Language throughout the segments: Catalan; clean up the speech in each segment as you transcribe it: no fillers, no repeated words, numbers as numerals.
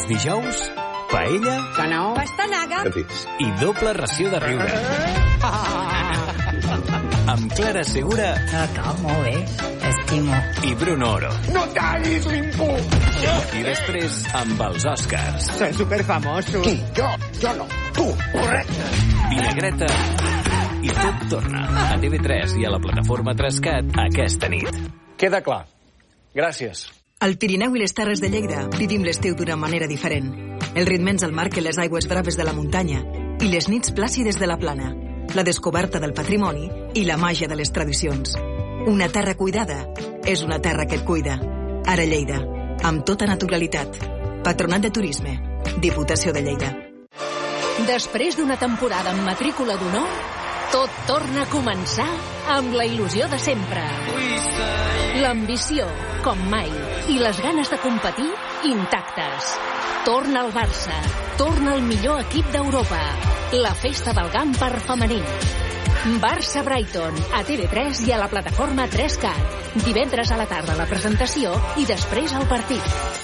Els dijous, paella... Canao. Pastanaga. I doble ració de riure. Amb Clara Segura... Molt bé, estimo. I Bruno Oro. No tallis l'impuls! I després, amb els Oscars. Soy superfamoso. Qui? Jo no. Tu. Correcte. Vinagreta... I tot torna a TV3 i a la plataforma Trascat aquesta nit. Queda clar. Gràcies. Al Pirineu i les Terres de Lleida vivim l'estiu d'una manera diferent. El ritme ens el marquen les aigües braves de la muntanya i les nits plàcides de la plana, la descoberta del patrimoni i la màgia de les tradicions. Una terra cuidada és una terra que et cuida. Ara Lleida, amb tota naturalitat. Patronat de Turisme, Diputació de Lleida. Després d'una temporada amb matrícula d'honor, tot torna a començar amb la il·lusió de sempre. L'ambició, com mai, i les ganes de competir, intactes. Torna el Barça, torna el millor equip d'Europa. La festa del Gampar femení. Barça-Brighton, a TV3 i a la plataforma 3Cat. Divendres a la tarda la presentació i després el partit.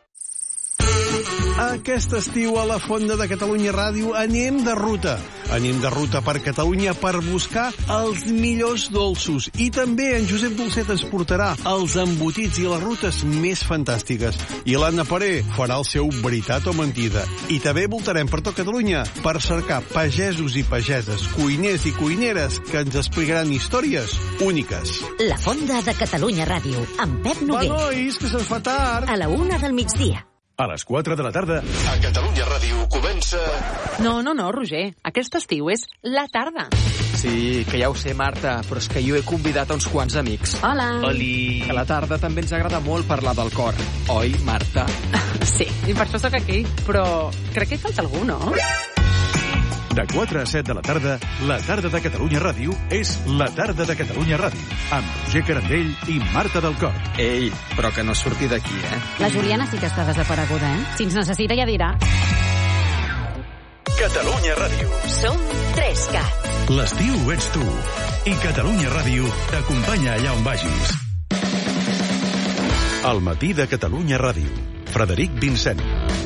Aquest estiu a la Fonda de Catalunya Ràdio anem de ruta. Anem de ruta per Catalunya per buscar els millors dolços. I també en Josep Dolcet ens portarà els embotits i les rutes més fantàstiques. I l'Anna Paré farà el seu Veritat o Mentida. I també voltarem per tot Catalunya per cercar pagesos i pageses, cuiners i cuineres que ens explicaran històries úniques. La Fonda de Catalunya Ràdio, amb Pep Noguer. Va, nois, que se'ns fa tard. A la 1 del migdia. A les 4 de la tarda, a Catalunya Ràdio comença... No, Roger. Aquest estiu és la tarda. Sí, que ja ho sé, Marta, però és que jo he convidat a uns quants amics. Hola. Oli. A la tarda també ens agrada molt parlar del cor. Oi, Marta? Sí, i per això sóc aquí. Però crec que hi falta algú, no? De 4 a 7 de la tarda de Catalunya Ràdio és la tarda de Catalunya Ràdio, amb Roger Carandell i Marta del Cor. Ei, però que no surti d'aquí, La Juliana sí que està desapareguda, Si ens necessita ja dirà. Catalunya Ràdio. Som 3Cat. L'estiu ets tu. I Catalunya Ràdio t'acompanya allà on vagis. Al matí de Catalunya Ràdio. Frederic Vincent.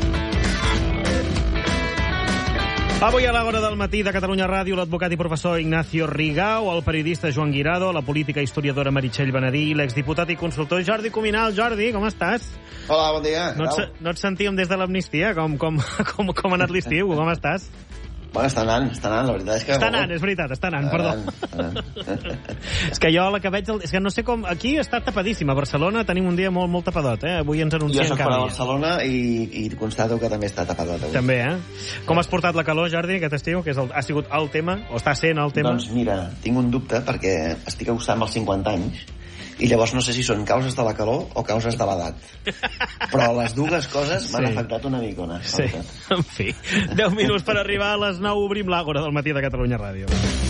Avui a l'hora del matí de Catalunya Ràdio, l'advocat i professor Ignacio Rigau, el periodista Joan Guirado, la política i historiadora Meritxell Benedí i l'exdiputat i consultor Jordi Cuminal. Jordi, com estàs? Hola, bon dia. No et sentíem des de l'amnistia? Com ha anat l'estiu? Com estàs? Bueno, està anant, la veritat és que... Està anant, perdó. És que jo la que veig... És que no sé com... Aquí està tapadíssima. A Barcelona tenim un dia molt tapadot, Avui ens anuncien canvi. Jo soc per a Barcelona i constato que també està tapadot avui. També, Com has portat la calor, Jordi, aquest estiu? Que ha sigut el tema? O està sent el tema? Doncs mira, tinc un dubte perquè estic acostant als 50 anys i llavors no sé si són causes de la calor o causes de l'edat. Però les dues coses m'han afectat una micona. Sí, en fi. 10 minuts per arribar a les 9, obrim l'àgora del matí de Catalunya Ràdio.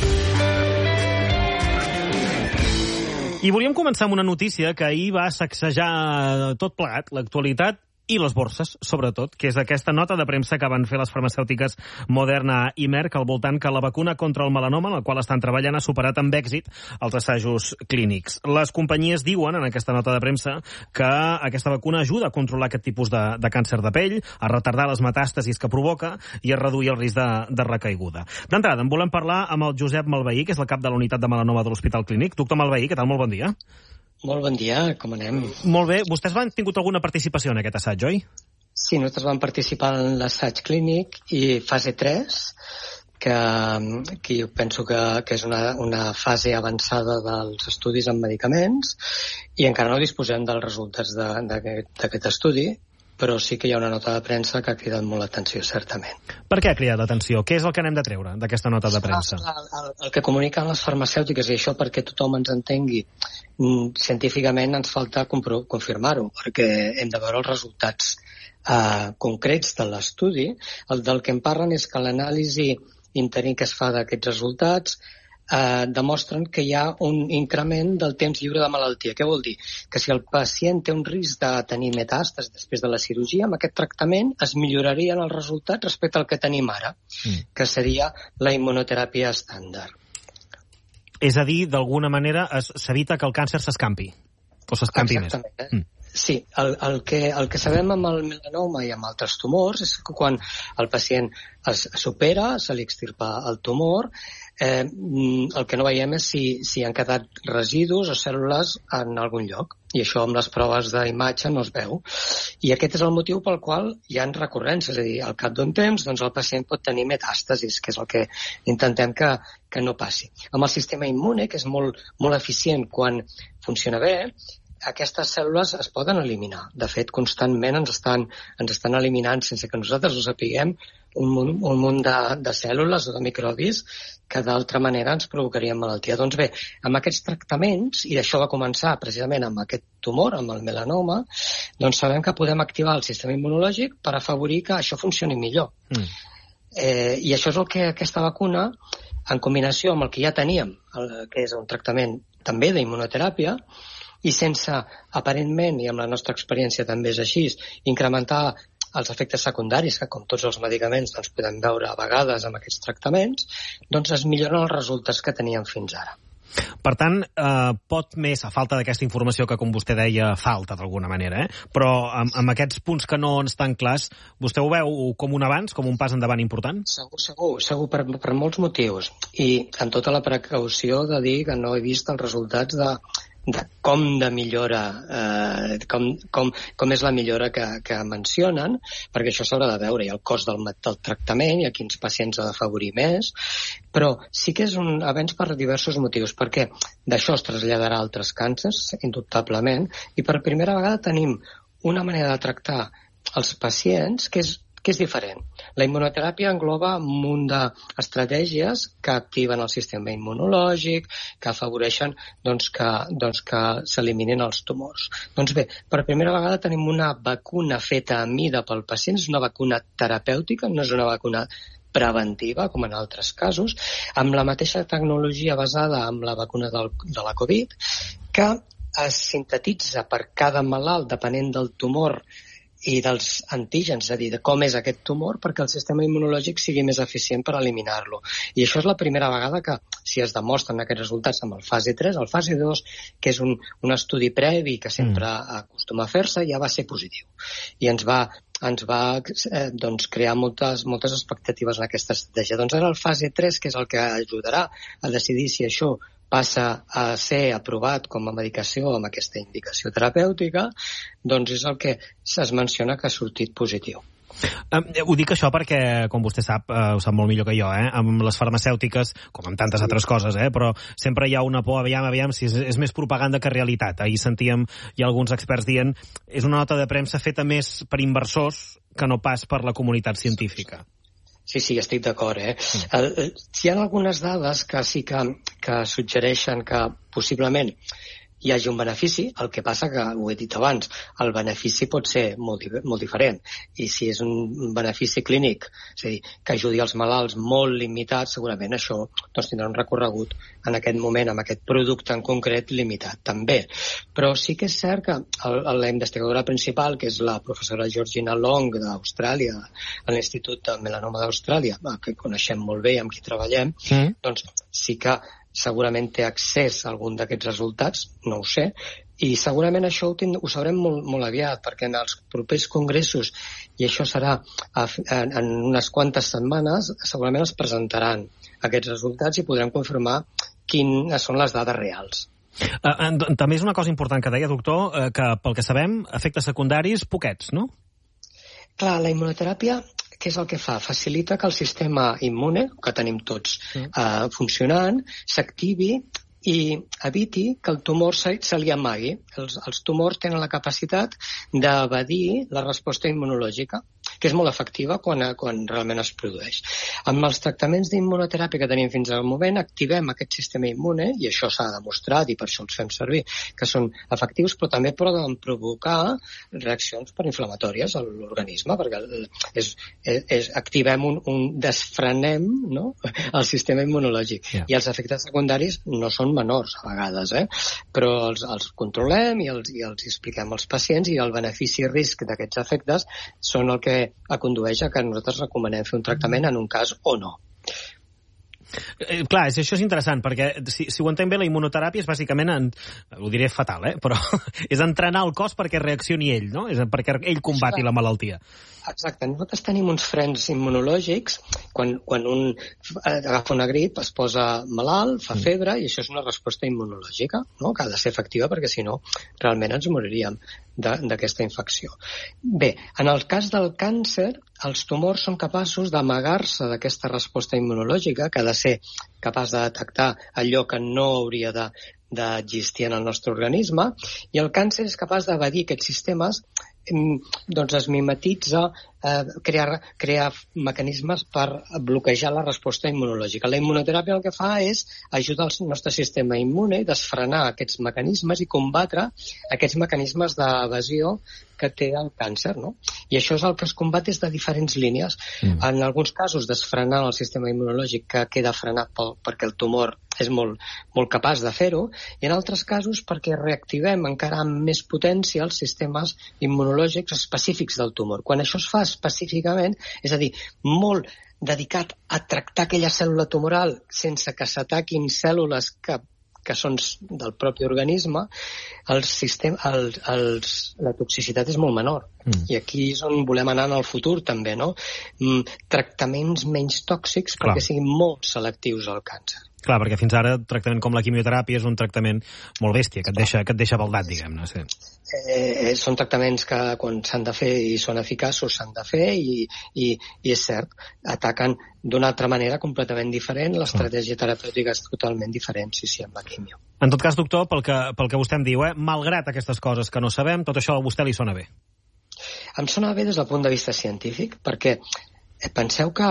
I volíem començar amb una notícia que ahir va sacsejar tot plegat, l'actualitat i les borses, sobretot, que és aquesta nota de premsa que van fer les farmacèutiques Moderna i Merck al voltant que la vacuna contra el melanoma, en la qual estan treballant, ha superat amb èxit els assajos clínics. Les companyies diuen, en aquesta nota de premsa, que aquesta vacuna ajuda a controlar aquest tipus de càncer de pell, a retardar les metàstasis que provoca i a reduir el risc de recaiguda. D'entrada, en volem parlar amb el Josep Malveí, que és el cap de la unitat de melanoma de l'Hospital Clínic. Doctor Malveí, què tal? Molt bon dia. Molt bon dia, com anem? Molt bé. Vostès han tingut alguna participació en aquest assaig, oi? Sí, nosaltres vam participar en l'assaig clínic i fase 3, que jo penso que és una fase avançada dels estudis amb medicaments i encara no disposem dels resultats d'aquest estudi, però sí que hi ha una nota de premsa que ha cridat molt l'atenció, certament. Per què ha cridat l'atenció? Què és el que n'hem de treure d'aquesta nota de premsa? El que comuniquen les farmacèutiques, i això perquè tothom ens entengui, científicament ens falta confirmar-ho, perquè hem de veure els resultats concrets de l'estudi. Del que em parlen és que l'anàlisi interí que es fa d'aquests resultats demostren que hi ha un increment del temps lliure de malaltia. Què vol dir? Que si el pacient té un risc de tenir metàstasis després de la cirurgia, amb aquest tractament es millorarien els resultats respecte al que tenim ara, que seria la immunoteràpia estàndard. És a dir, d'alguna manera s'evita que el càncer s'escampi, o s'escampi més. Sí, el que sabem amb el melanoma i amb altres tumors és que quan el pacient s'opera, se li extirpa el tumor, el que no veiem és si han quedat residus o cèl·lules en algun lloc. I això amb les proves d'imatge no es veu. I aquest és el motiu pel qual hi ha recurrències. És a dir, al cap d'un temps doncs el pacient pot tenir metàstasis, que és el que intentem que no passi. Amb el sistema immune, que és molt, molt eficient quan funciona bé, aquestes cèl·lules es poden eliminar. De fet, constantment ens estan eliminant, sense que nosaltres ho sapiguem, un munt de cèl·lules o de microbis que d'altra manera ens provocarien malaltia. Doncs bé, amb aquests tractaments, i això va començar precisament amb aquest tumor, amb el melanoma, doncs sabem que podem activar el sistema immunològic per afavorir que això funcioni millor. I això és el que aquesta vacuna, en combinació amb el que ja teníem, que és un tractament també d'immunoteràpia, i sense, aparentment, i amb la nostra experiència també és així, incrementar els efectes secundaris, que com tots els medicaments doncs, podem veure a vegades amb aquests tractaments, doncs es milloren els resultats que teníem fins ara. Per tant, pot més, a falta d'aquesta informació que, com vostè deia, falta d'alguna manera, però amb aquests punts que no estan clars, vostè ho veu com un avanç, com un pas endavant important? Segur, per molts motius. I amb tota la precaució de dir que no he vist els resultats de com de millora, com és la millora que mencionen, perquè això s'haurà de veure, i el cost del tractament, i a quins pacients ha d'afavorir més, però sí que és un avenç per diversos motius, perquè d'això es traslladarà a altres càncers, indubtablement, i per primera vegada tenim una manera de tractar els pacients que és diferent. La immunoteràpia engloba un munt d'estratègies que activen el sistema immunològic, que afavoreixen que s'eliminin els tumors. Doncs bé, per primera vegada tenim una vacuna feta a mida pel pacient, és una vacuna terapèutica, no és una vacuna preventiva, com en altres casos, amb la mateixa tecnologia basada en la vacuna de la Covid, que es sintetitza per cada malalt, depenent del tumor i dels antígens, és a dir, de com és aquest tumor, perquè el sistema immunològic sigui més eficient per eliminar-lo. I això és la primera vegada que, si es demostren aquests resultats amb el fase 3, el fase 2, que és un estudi previ que sempre acostuma a fer-se, ja va ser positiu. I ens va crear moltes expectatives en aquesta estratègia. Doncs ara el fase 3, que és el que ajudarà a decidir si això passa a ser aprovat com a medicació amb aquesta indicació terapèutica, doncs és el que es menciona que ha sortit positiu. Ho dic això perquè, com vostè sap, ho sap molt millor que jo, amb les farmacèutiques, com amb tantes altres coses, però sempre hi ha una por, aviam si és més propaganda que realitat. Ahir sentíem, hi ha alguns experts dient, és una nota de premsa feta més per inversors que no pas per la comunitat científica. Sí, estic d'acord. Hi ha algunes dades que sí que suggereixen que possiblement hi hagi un benefici, el que passa que, ho he dit abans, el benefici pot ser molt diferent. I si és un benefici clínic, és a dir, que ajudi els malalts molt limitat, segurament això tindrà un recorregut en aquest moment, amb aquest producte en concret limitat, també. Però sí que és cert que la investigadora principal, que és la professora Georgina Long d'Austràlia, a l'Institut de Melanoma d'Austràlia, que coneixem molt bé i amb qui treballem, doncs sí que segurament té accés a algun d'aquests resultats, no ho sé, i segurament això ho sabrem molt aviat, perquè en els propers congressos, i això serà en unes quantes setmanes, segurament es presentaran aquests resultats i podrem confirmar quines són les dades reals. També és una cosa important que deia, doctor, que pel que sabem, efectes secundaris poquets, no? Clar, la immunoteràpia, què és el que fa? Facilita que el sistema immune, que tenim tots funcionant, s'activi i eviti que el tumor se li amagui. Els tumors tenen la capacitat d'evadir la resposta immunològica, que és molt efectiva quan realment es produeix. Amb els tractaments d'immunoteràpia que tenim fins al moment, activem aquest sistema immune, i això s'ha demostrat, i per això els fem servir, que són efectius, però també poden provocar reaccions inflamatòries a l'organisme, perquè activem desfrenem el sistema immunològic. I els efectes secundaris no són menors, a vegades, però els controlem i els expliquem als pacients, i el benefici i risc d'aquests efectes són el que condueix a que nosaltres recomanem fer un tractament en un cas o no. Clar, això és interessant, perquè si ho entenc bé, la immunoteràpia és bàsicament, ho diré fatal, però és entrenar el cos perquè reaccioni ell, no? És perquè ell combati la malaltia. Exacte. Nosaltres tenim uns frens immunològics. Quan un agafa una grip, es posa malalt, fa febre, i això és una resposta immunològica, no? Que ha de ser efectiva, perquè si no, realment ens moriríem d'aquesta infecció. Bé, en el cas del càncer, els tumors són capaços d'amagar-se d'aquesta resposta immunològica, que ha de ser capaç de detectar allò que no hauria d'existir en el nostre organisme, i el càncer és capaç d'evadir aquests sistemes, doncs es mimetitza, crear mecanismes per bloquejar la resposta immunològica. La immunoteràpia el que fa és ajudar el nostre sistema immune a desfrenar aquests mecanismes i combatre aquests mecanismes d'evasió que té el càncer, no? I això és el que es combat des de diferents línies. En alguns casos, desfrenant el sistema immunològic que queda frenat perquè el tumor és molt, molt capaç de fer-ho, i en altres casos perquè reactivem encara amb més potència els sistemes immunològics específics del tumor. Quan això es fa específicament, és a dir, molt dedicat a tractar aquella cèl·lula tumoral sense que s'ataquin cèl·lules que són del propi organisme, la toxicitat és molt menor. I aquí és on volem anar en el futur, també, no? Tractaments menys tòxics perquè siguin molt selectius al càncer. Clar, perquè fins ara tractament com la quimioteràpia és un tractament molt bèstia, que et deixa baldat, diguem-ne. Sí. Són tractaments que quan s'han de fer i són eficaços s'han de fer i és cert, ataquen d'una altra manera completament diferent, l'estratègia terapèutica és totalment diferent, sí, amb la quimio. En tot cas, doctor, pel que vostè em diu, malgrat aquestes coses que no sabem, tot això a vostè li sona bé? Em sona bé des del punt de vista científic, perquè penseu que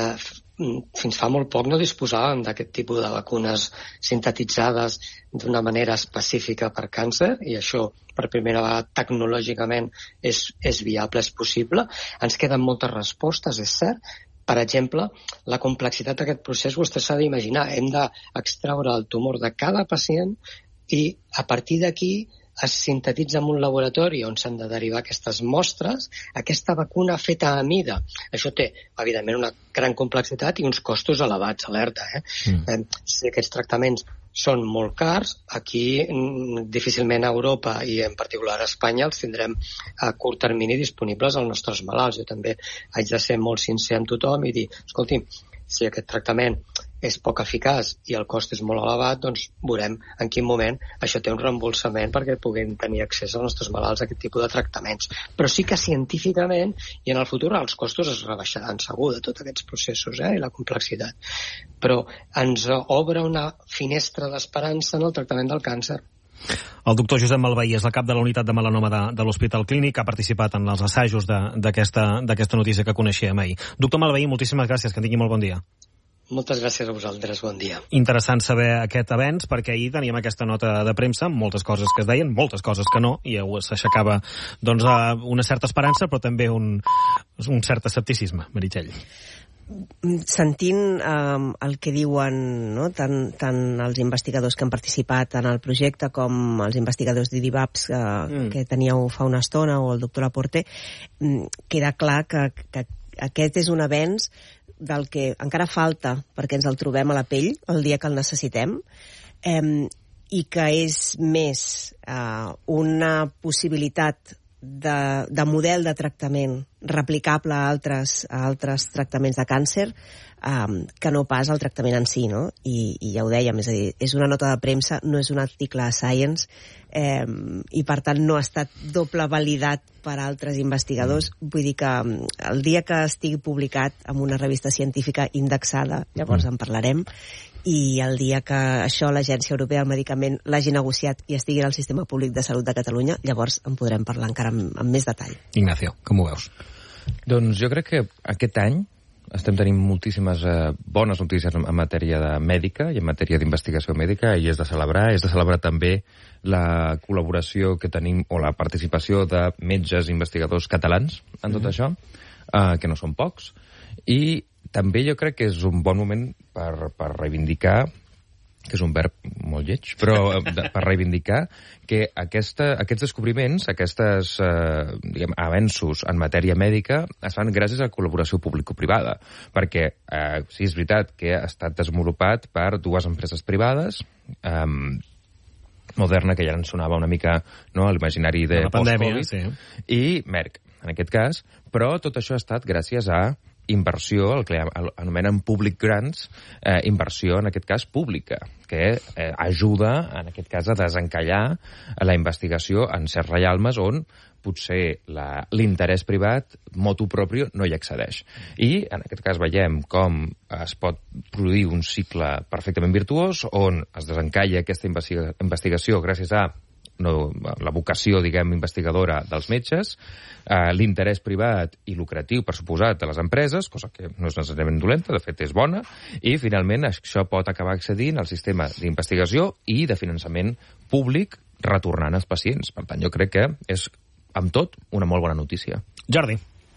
fins fa molt poc no disposàvem d'aquest tipus de vacunes sintetitzades d'una manera específica per càncer, i això per primera vegada tecnològicament és viable, és possible. Ens queden moltes respostes, és cert. Per exemple, la complexitat d'aquest procés vostè s'ha d'imaginar. Hem d'extraure el tumor de cada pacient i a partir d'aquí es sintetitza en un laboratori on s'han de derivar aquestes mostres, aquesta vacuna feta a mida. Això té, evidentment, una gran complexitat i uns costos elevats, alerta. Si aquests tractaments són molt cars, aquí difícilment a Europa i en particular a Espanya els tindrem a curt termini disponibles als nostres malalts. Jo també haig de ser molt sincer amb tothom i dir, escolti, si aquest tractament és poc eficaç i el cost és molt elevat, doncs veurem en quin moment això té un reembolsament perquè puguem tenir accés als nostres malalts a aquest tipus de tractaments. Però sí que científicament i en el futur els costos es rebaixaran segur de tots aquests processos i la complexitat. Però ens obre una finestra d'esperança en el tractament del càncer. El doctor Josep Malveí és el cap de la unitat de melanoma de l'Hospital Clínic, ha participat en els assajos d'aquesta notícia que coneixíem ahir. Doctor Malveí, moltíssimes gràcies, que tingui molt bon dia. Moltes gràcies a vosaltres, bon dia. Interessant saber aquest avenç, perquè ahir teníem aquesta nota de premsa amb moltes coses que es deien, moltes coses que no, i s'aixecava doncs, una certa esperança, però també un cert escepticisme, Meritxell. Sentint el que diuen, no? tant els investigadors que han participat en el projecte com els investigadors d'IDIVAPS que teníeu fa una estona, o el doctor Laporte, queda clar que aquest és un avenç del que encara falta perquè ens el trobem a la pell el dia que el necessitem, i que és més una possibilitat de model de tractament replicable a altres tractaments de càncer que no pas el tractament en si, no? I ja ho dèiem, és a dir, és una nota de premsa, no és un article a Science, i per tant no ha estat doble validat per altres investigadors. Vull dir que el dia que estigui publicat en una revista científica indexada, llavors en parlarem, i el dia que això l'Agència Europea del Medicament l'hagi negociat i estigui al Sistema Públic de Salut de Catalunya, llavors en podrem parlar encara amb més detall. Ignacio, com ho veus? Doncs jo crec que aquest any estem tenint moltíssimes bones notícies en matèria de mèdica i en matèria d'investigació mèdica, i és de celebrar també la col·laboració que tenim, o la participació de metges investigadors catalans en tot això, que no són pocs, i també jo crec que és un bon moment per reivindicar que és un verb molt lleig, però per reivindicar que aquests descobriments, aquests avenços en matèria mèdica es fan gràcies a col·laboració público-privada, perquè sí, és veritat que ha estat desenvolupat per dues empreses privades, Moderna, que ja ens sonava una mica a l'imaginari de post-Covid, sí, i Merck, en aquest cas, però tot això ha estat gràcies a inversió, el que anomenen public grants, inversió, en aquest cas, pública, que ajuda, en aquest cas, a desencallar la investigació en certs reialmes on potser l'interès privat, motu proprio, no hi accedeix. I, en aquest cas, veiem com es pot produir un cicle perfectament virtuós, on es desencalla aquesta investigació gràcies a la vocació, diguem, investigadora dels metges, l'interès privat i lucratiu, per suposat, de les empreses, cosa que no és necessàriament dolenta, de fet és bona, i finalment això pot acabar accedint al sistema d'investigació i de finançament públic retornant als pacients. Per tant, jo crec que és, amb tot, una molt bona notícia. Jordi.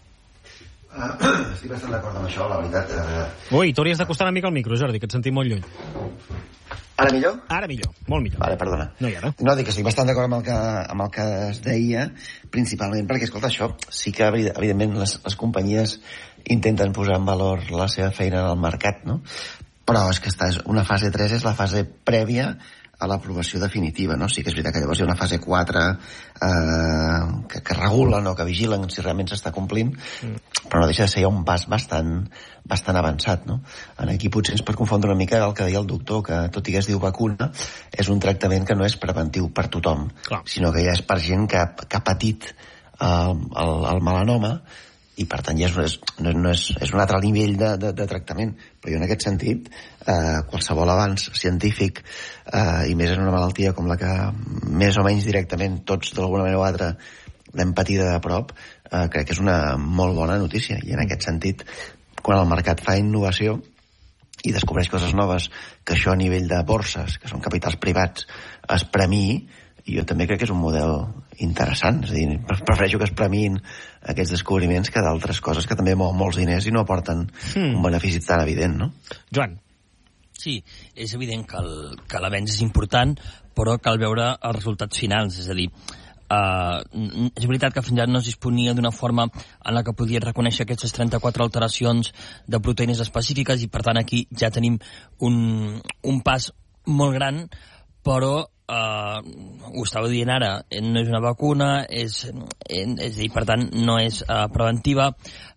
Estic bastant d'acord amb això, la veritat. Ui, t'hauries d'acostar una mica al micro, Jordi, que et sentim molt lluny. Ara millor? Ara millor, molt millor. Vale, perdona. No hi ha, no? No, dic que estic bastant d'acord amb el que es deia, principalment perquè, escolta, això sí que, evidentment, les companyies intenten posar en valor la seva feina al mercat, no? Però és que una fase 3 és la fase prèvia a l'aprovació definitiva, no? Sí que és veritat que llavors hi ha una fase 4 que regulen o que vigilen si realment s'està complint, però no deixa de ser ja un pas bastant avançat, no? Aquí potser ens pot confondre una mica el que deia el doctor, que tot i que es diu vacuna, és un tractament que no és preventiu per tothom, sinó que ja és per gent que ha patit el melanoma, i per tant ja és un altre nivell de tractament. Però jo en aquest sentit, qualsevol avanç científic, i més en una malaltia com la que més o menys directament tots d'alguna manera o altra l'hem patida de prop, crec que és una molt bona notícia. I en aquest sentit, quan el mercat fa innovació i descobreix coses noves, que això a nivell de borses, que són capitals privats, es premiï, jo també crec que és un model interessant. És a dir, prefereixo que es premiïn aquests descobriments que d'altres coses que també mouen molts diners i no aporten un benefici tan evident, no? Joan. Sí, és evident que l'avenç és important, però cal veure els resultats finals. És a dir, és veritat que fins ara no es disponia d'una forma en la que podia reconèixer aquestes 34 alteracions de proteïnes específiques i, per tant, aquí ja tenim un pas molt gran, però ho estava dient ara, no és una vacuna, és a dir, per tant, no és preventiva.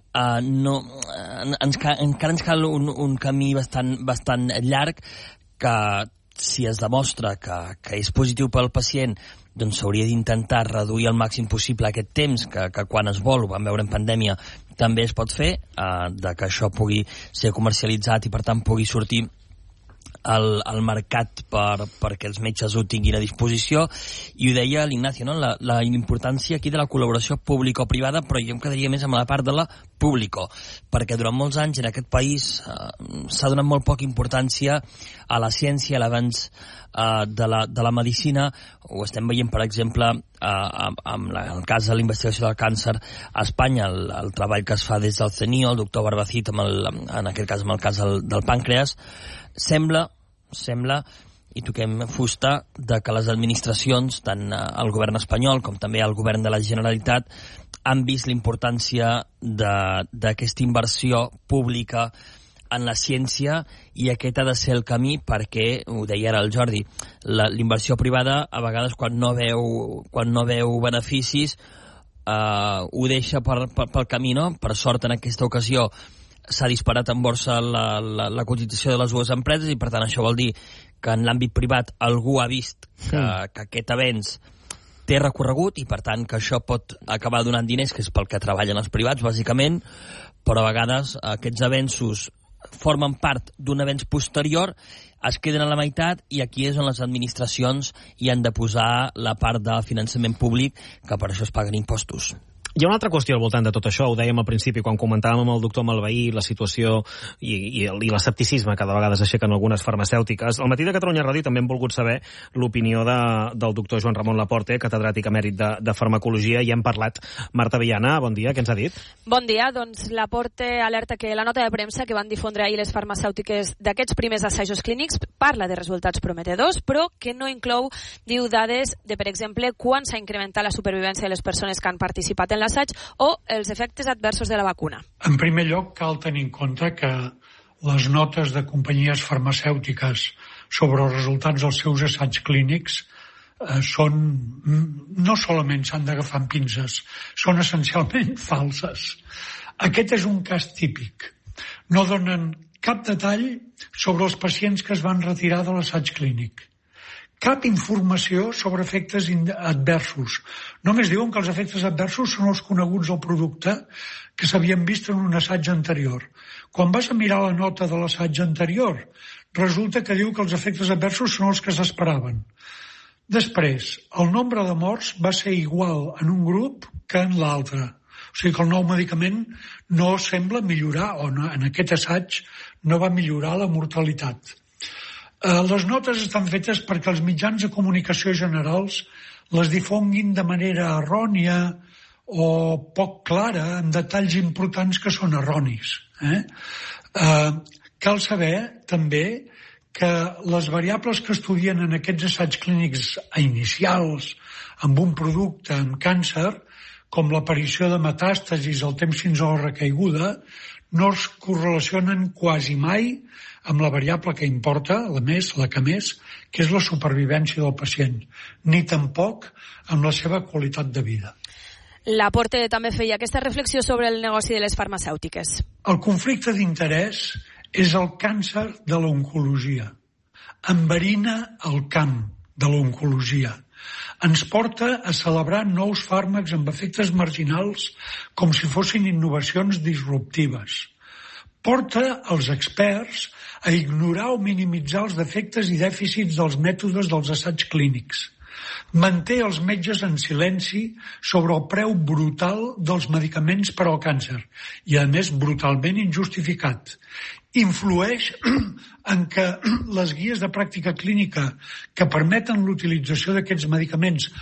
Encara ens cal un camí bastant llarg, que si es demostra que és positiu pel pacient, doncs s'hauria d'intentar reduir al màxim possible aquest temps, que quan es vol, ho vam veure en pandèmia, també es pot fer, de que això pugui ser comercialitzat i per tant pugui sortir al mercat perquè els metges ho tinguin a disposició. I ho deia l'Ignacio, no? La importància aquí de la col·laboració público-privada, però jo em quedaria més amb la part de la público, perquè durant molts anys en aquest país s'ha donat molt poca importància a la ciència, a l'avanç de la medicina. Ho estem veient, per exemple, amb el cas de la investigació del càncer a Espanya, el treball que es fa des del CENIO, el doctor Barbacid, en aquest cas amb el cas del pàncreas. Sembla, i toquem fusta, de que les administracions, tant el govern espanyol com també el govern de la Generalitat, han vist la importància d'aquesta inversió pública en la ciència, i aquest ha de ser el camí, perquè, ho deia ara el Jordi, l'inversió privada a vegades quan no veu beneficis ho deixa pel camí, no? Per sort, en aquesta ocasió s'ha disparat en borsa la cotització de les dues empreses, i per tant això vol dir que en l'àmbit privat algú ha vist que aquest avenç té recorregut i per tant que això pot acabar donant diners, que és pel que treballen els privats bàsicament, però a vegades aquests avenços formen part d'un avenç posterior, es queden a la meitat, i aquí és on les administracions hi han de posar la part de finançament públic, que per això es paguen impostos. Hi ha una altra qüestió al voltant de tot això, ho dèiem al principi quan comentàvem amb el doctor Malveí la situació i l'escepticisme que de vegades aixequen algunes farmacèutiques. Al matí de Catalunya Ràdio també hem volgut saber l'opinió del doctor Joan Ramon Laporte, catedràtic emèrit de farmacologia, i hem parlat. Marta Viana, bon dia, què ens ha dit? Bon dia, doncs Laporte alerta que la nota de premsa que van difondre ahir les farmacèutiques d'aquests primers assajos clínics parla de resultats prometedors, però que no inclou, diu, dades de, per exemple, quan s'ha incrementat la supervivència de les persones que han participat en l'assaig o els efectes adversos de la vacuna. En primer lloc, cal tenir en compte que les notes de companyies farmacèutiques sobre els resultats dels seus assaigs clínics no solament s'han d'agafar amb pinces, són essencialment falses. Aquest és un cas típic. No donen cap detall sobre els pacients que es van retirar de l'assaig clínic. Cap informació sobre efectes adversos. Només diuen que els efectes adversos són els coneguts del producte que s'havien vist en un assaig anterior. Quan vas a mirar la nota de l'assaig anterior, resulta que diu que els efectes adversos són els que s'esperaven. Després, el nombre de morts va ser igual en un grup que en l'altre. O sigui que el nou medicament no sembla millorar, o no, en aquest assaig no va millorar la mortalitat. Les notes estan fetes perquè els mitjans de comunicació generals les difonguin de manera errònia o poc clara, amb detalls importants que són erronis. Cal saber, també, que les variables que estudien en aquests assaigs clínics inicials amb un producte amb càncer, com l'aparició de metàstasis al temps fins a la recaiguda, no es correlacionen quasi mai amb la variable que importa, la que més, que és la supervivència del pacient, ni tampoc amb la seva qualitat de vida. Laporte també feia aquesta reflexió sobre el negoci de les farmacèutiques. El conflicte d'interès és el càncer de l'oncologia. Enverina el camp de l'oncologia. Ens porta a celebrar nous fàrmacs amb efectes marginals com si fossin innovacions disruptives. Porta els experts a ignorar o minimitzar els defectes i dèficits dels mètodes dels assaigs clínics. Manté els metges en silenci sobre el preu brutal dels medicaments per al càncer i, a més, brutalment injustificat. Influeix en que les guies de pràctica clínica que permeten l'utilització d'aquests medicaments